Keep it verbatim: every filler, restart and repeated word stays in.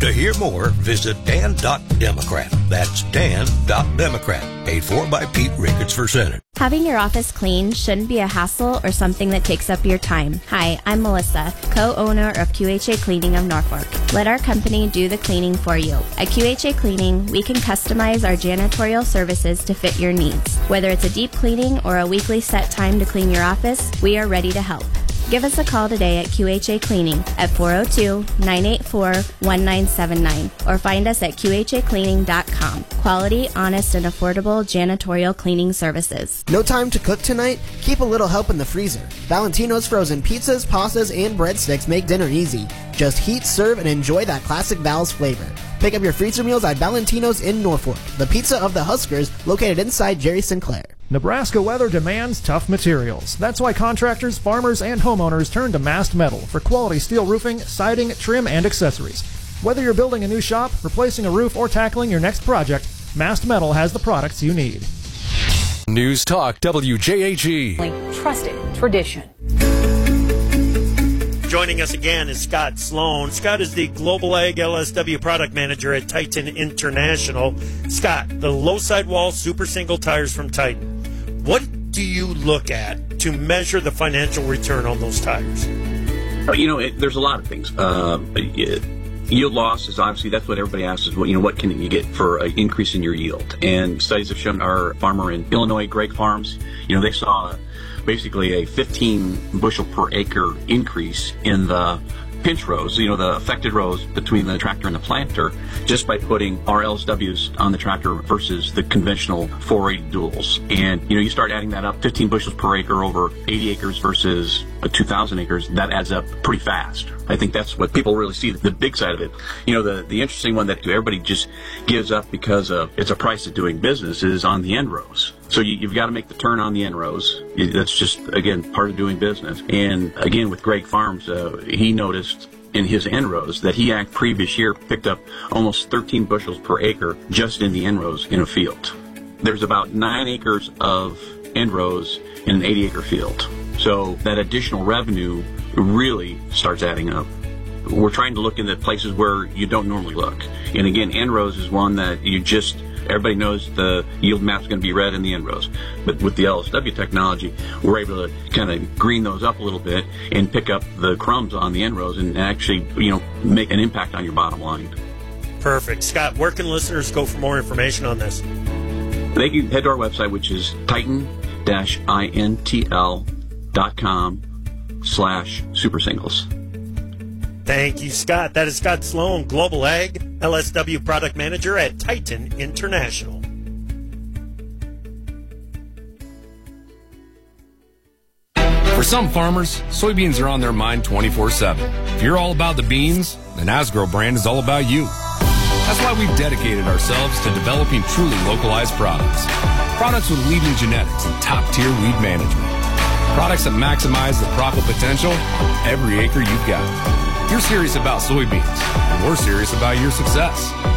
To hear more, visit dan dot democrat. That's dan dot democrat. Paid for by Pete Ricketts for Senate. Having your office clean shouldn't be a hassle or something that takes up your time. Hi, I'm Melissa, co-owner of Q H A Cleaning of Norfolk. Let our company do the cleaning for you. At Q H A Cleaning, we can customize our janitorial services to fit your needs. Whether it's a deep cleaning or a weekly set time to clean your office, we are ready to help. Give us a call today at Q H A Cleaning at four oh two, nine eight four, one nine seven nine or find us at Q H A cleaning dot com. Quality, honest, and affordable janitorial cleaning services. No time to cook tonight? Keep a little help in the freezer. Valentino's frozen pizzas, pastas, and breadsticks make dinner easy. Just heat, serve, and enjoy that classic Val's flavor. Pick up your freezer meals at Valentino's in Norfolk, the pizza of the Huskers, located inside Jerry Sinclair. Nebraska weather demands tough materials. That's why contractors, farmers, and homeowners turn to Mast Metal for quality steel roofing, siding, trim, and accessories. Whether you're building a new shop, replacing a roof, or tackling your next project, Mast Metal has the products you need. News Talk W J H E. Trusted tradition. Joining us again is Scott Sloan. Scott is the Global Ag L S W product manager at Titan International. Scott, the low sidewall super single tires from Titan. What do you look at to measure the financial return on those tires? You know, it, there's a lot of things. Uh, it, yield loss is obviously, that's what everybody asks is, what, you know, what can you get for an increase in your yield? And studies have shown our farmer in Illinois, Greg Farms, you know, they saw basically a fifteen bushel per acre increase in the pinch rows, you know, the affected rows between the tractor and the planter, just by putting our L S Ws on the tractor versus the conventional four eighty duals. And, you know, you start adding that up, fifteen bushels per acre over eighty acres versus two thousand acres, that adds up pretty fast. I think that's what people really see, the big side of it. You know, the, the interesting one that everybody just gives up because of it's a price of doing business is on the end rows. So you, you've got to make the turn on the end rows. That's just, again, part of doing business. And again, with Greg Farms, uh, he noticed in his end rows that he, act previous year, picked up almost thirteen bushels per acre just in the end rows in a field. There's about nine acres of end rows in an eighty acre field. So that additional revenue really starts adding up. We're trying to look in the places where you don't normally look. And again, end rows is one that you just, everybody knows the yield map's going to be red in the end rows. But with the L S W technology, we're able to kind of green those up a little bit and pick up the crumbs on the end rows and actually, you know, make an impact on your bottom line. Perfect. Scott, where can listeners go for more information on this? They can head to our website, which is titan dash intl dot com slash super singles. Thank you, Scott. That is Scott Sloan, Global Ag L S W product manager at Titan International. For some farmers, soybeans are on their mind twenty-four seven. If you're all about the beans, then Asgrow brand is all about you. That's why we've dedicated ourselves to developing truly localized products. Products with leading genetics and top-tier weed management. Products that maximize the profit potential of every acre you've got. You're serious about soybeans, and we're serious about your success.